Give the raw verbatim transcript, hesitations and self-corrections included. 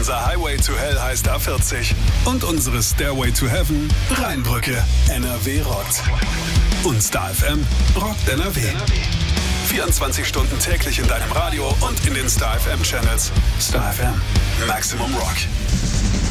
Unser Highway to Hell heißt A vierzig. Und unsere Stairway to Heaven Rheinbrücke. N R W rockt. Und Star F M rockt N R W. vierundzwanzig Stunden täglich in deinem Radio und in den Star F M Channels. Star F M. Maximum Rock.